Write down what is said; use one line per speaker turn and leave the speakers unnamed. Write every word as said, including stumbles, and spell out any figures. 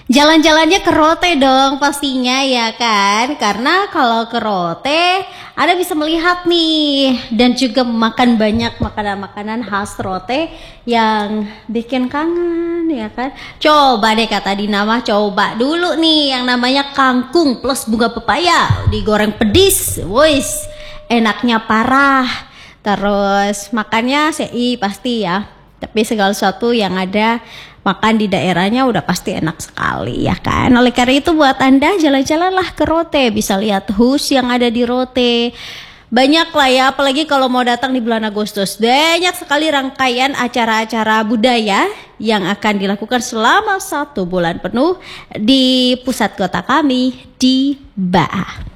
Jalan-jalannya ke Rote dong pastinya ya kan. Karena kalau ke Rote Anda bisa melihat nih dan juga makan banyak makanan-makanan khas Rote yang bikin kangen ya kan. Coba deh kata Dinamah, coba dulu nih yang namanya kangkung plus bunga pepaya digoreng pedis. Wis, enaknya parah. Terus makannya sei pasti ya. Tapi segala sesuatu yang ada makan di daerahnya udah pasti enak sekali ya kan. Oleh karena itu buat Anda jalan-jalanlah ke Rote, bisa lihat hus yang ada di Rote. Banyak lah ya, apalagi kalau mau datang di bulan Agustus. Banyak sekali rangkaian acara-acara budaya yang akan dilakukan selama satu bulan penuh di pusat kota kami di Baah.